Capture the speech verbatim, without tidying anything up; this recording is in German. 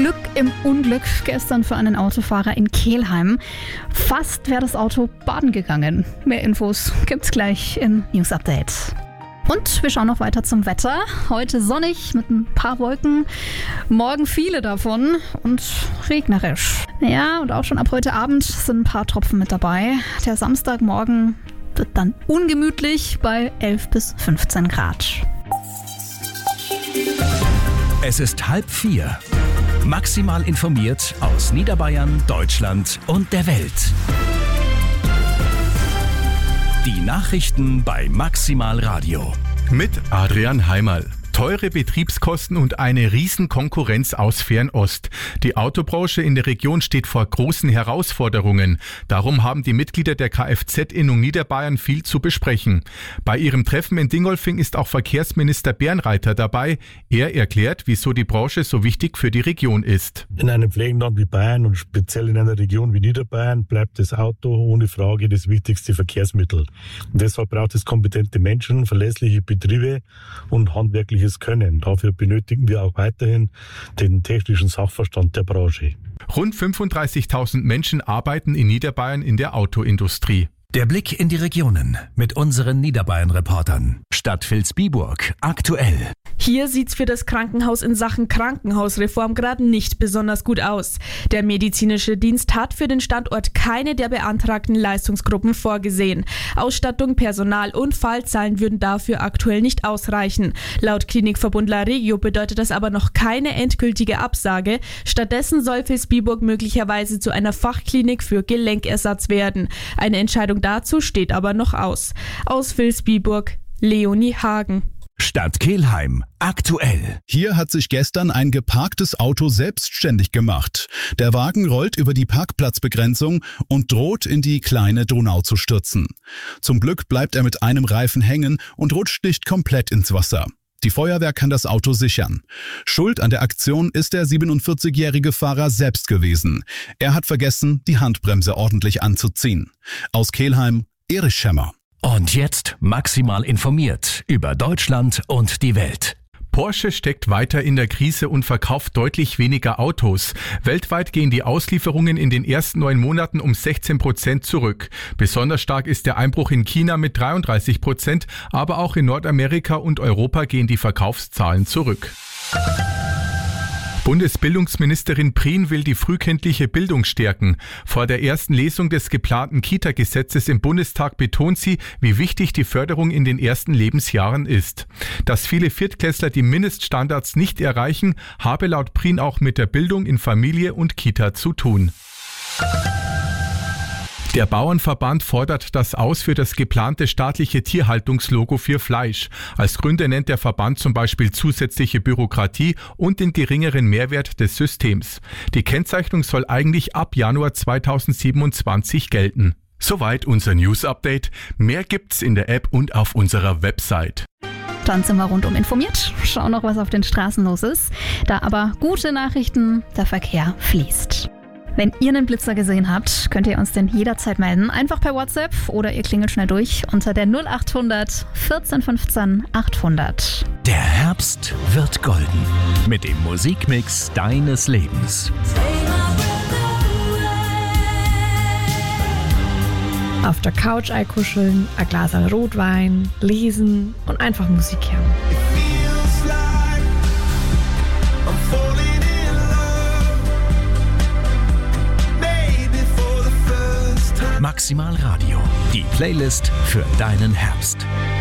Glück im Unglück gestern für einen Autofahrer in Kelheim. Fast wäre das Auto baden gegangen. Mehr Infos gibt's gleich im News Update. Und wir schauen noch weiter zum Wetter. Heute sonnig mit ein paar Wolken, morgen viele davon und regnerisch. Ja, und auch schon ab heute Abend sind ein paar Tropfen mit dabei. Der Samstagmorgen wird dann ungemütlich bei elf bis fünfzehn Grad. Es ist halb vier. Maximal informiert aus Niederbayern, Deutschland und der Welt. Die Nachrichten bei Maximal Radio. Mit Adrian Heimerl. Teure Betriebskosten und eine Riesenkonkurrenz aus Fernost. Die Autobranche in der Region steht vor großen Herausforderungen. Darum haben die Mitglieder der Kfz-Innung Niederbayern viel zu besprechen. Bei ihrem Treffen in Dingolfing ist auch Verkehrsminister Bernreiter dabei. Er erklärt, wieso die Branche so wichtig für die Region ist. In einem Flächenland wie Bayern und speziell in einer Region wie Niederbayern bleibt das Auto ohne Frage das wichtigste Verkehrsmittel. Und deshalb braucht es kompetente Menschen, verlässliche Betriebe und handwerkliche Können. Dafür benötigen wir auch weiterhin den technischen Sachverstand der Branche. Rund fünfunddreißigtausend Menschen arbeiten in Niederbayern in der Autoindustrie. Der Blick in die Regionen mit unseren Niederbayern-Reportern. Stadt Vilsbiburg aktuell. Hier sieht's für das Krankenhaus in Sachen Krankenhausreform gerade nicht besonders gut aus. Der medizinische Dienst hat für den Standort keine der beantragten Leistungsgruppen vorgesehen. Ausstattung, Personal und Fallzahlen würden dafür aktuell nicht ausreichen. Laut Klinikverbund La Regio bedeutet das aber noch keine endgültige Absage. Stattdessen soll Vilsbiburg möglicherweise zu einer Fachklinik für Gelenkersatz werden. Eine Entscheidung dazu steht aber noch aus. Aus Vilsbiburg, Leonie Hagen. Stadt Kelheim aktuell. Hier hat sich gestern ein geparktes Auto selbstständig gemacht. Der Wagen rollt über die Parkplatzbegrenzung und droht in die kleine Donau zu stürzen. Zum Glück bleibt er mit einem Reifen hängen und rutscht nicht komplett ins Wasser. Die Feuerwehr kann das Auto sichern. Schuld an der Aktion ist der siebenundvierzigjährige Fahrer selbst gewesen. Er hat vergessen, die Handbremse ordentlich anzuziehen. Aus Kelheim, Erich Schemmer. Und jetzt maximal informiert über Deutschland und die Welt. Porsche steckt weiter in der Krise und verkauft deutlich weniger Autos. Weltweit gehen die Auslieferungen in den ersten neun Monaten um sechzehn Prozent zurück. Besonders stark ist der Einbruch in China mit dreiunddreißig Prozent, aber auch in Nordamerika und Europa gehen die Verkaufszahlen zurück. Bundesbildungsministerin Prien will die frühkindliche Bildung stärken. Vor der ersten Lesung des geplanten Kita-Gesetzes im Bundestag betont sie, wie wichtig die Förderung in den ersten Lebensjahren ist. Dass viele Viertklässler die Mindeststandards nicht erreichen, habe laut Prien auch mit der Bildung in Familie und Kita zu tun. Der Bauernverband fordert das aus für das geplante staatliche Tierhaltungslogo für Fleisch. Als Gründe nennt der Verband zum Beispiel zusätzliche Bürokratie und den geringeren Mehrwert des Systems. Die Kennzeichnung soll eigentlich ab Januar zweitausendsiebenundzwanzig gelten. Soweit unser News-Update. Mehr gibt's in der App und auf unserer Website. Dann sind wir rundum informiert. Schauen noch, was auf den Straßen los ist. Da aber gute Nachrichten, der Verkehr fließt. Wenn ihr einen Blitzer gesehen habt, könnt ihr uns den jederzeit melden. Einfach per WhatsApp oder ihr klingelt schnell durch unter der null achthundert vierzehn fünfzehn achthundert. Der Herbst wird golden mit dem Musikmix deines Lebens. Auf der Couch einkuscheln, ein Glas Rotwein, lesen und einfach Musik hören. Maximal Radio, die Playlist für deinen Herbst.